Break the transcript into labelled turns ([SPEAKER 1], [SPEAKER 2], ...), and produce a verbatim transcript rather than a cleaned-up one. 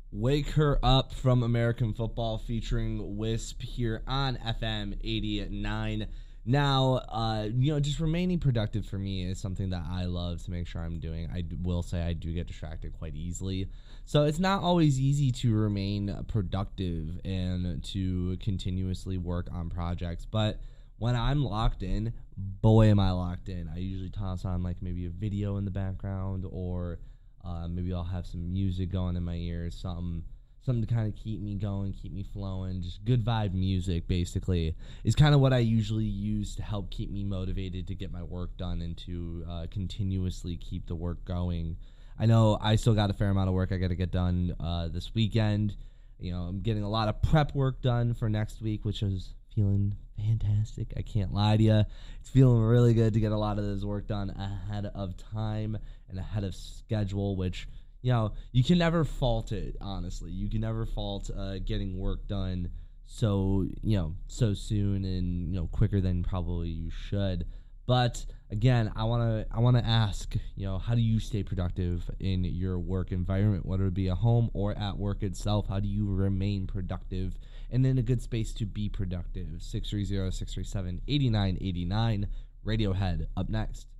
[SPEAKER 1] Wake Her Up from American Football featuring Wisp here on F M eighty-nine. Now, uh, you know, just remaining productive for me is something that I love to make sure I'm doing. I will say I do get distracted quite easily. So it's not always easy to remain productive and to continuously work on projects. But when I'm locked in, boy, am I locked in. I usually toss on like maybe a video in the background, or uh, maybe I'll have some music going in my ears, something something to kind of keep me going, keep me flowing. Just good vibe music, basically, is kind of what I usually use to help keep me motivated to get my work done and to uh, continuously keep the work going. I know I still got a fair amount of work I got to get done uh, this weekend. You know, I'm getting a lot of prep work done for next week, which is feeling fantastic. I can't lie to you. It's feeling really good to get a lot of this work done ahead of time and ahead of schedule, which, you know, you can never fault it, honestly. You can never fault uh, getting work done so, you know, so soon and, you know, quicker than probably you should. But again, I want to I want to ask, you know, how do you stay productive in your work environment, whether it be at home or at work itself? How do you remain productive and in a good space to be productive? six three zero, six three seven, eight nine eight nine. Radiohead up next.